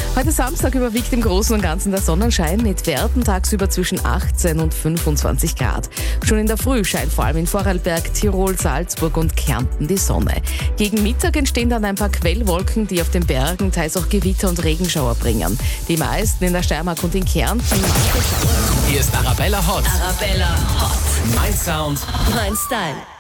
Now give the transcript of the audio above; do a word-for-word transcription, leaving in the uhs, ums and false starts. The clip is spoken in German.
Heute Samstag überwiegt im Großen und Ganzen der Sonnenschein mit Werten tagsüber zwischen achtzehn und fünfundzwanzig Grad. Schon in der Früh scheint vor allem in Vorarlberg, Tirol, Salzburg und Kärnten die Sonne. Gegen Mittag entstehen dann ein paar Quellwolken, die auf den Bergen teils auch Gewitter und Regenschauer bringen. Die meisten in der Steiermark und in Kärnten. Hier ist Arabella Hot. Arabella Hot. Mein Sound. Mein Style.